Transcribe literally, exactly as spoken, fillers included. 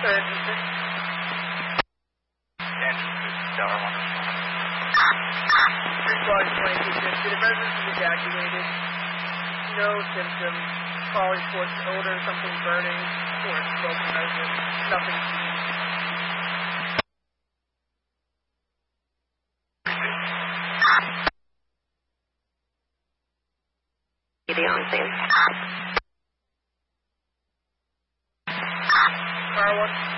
Anderson. Anderson, Tower one. three squad twenty-two fifty. The residence is evacuated. No symptoms. Call reports odor, something burning, or smoke in residence. Nothing seen. On scene. Car one.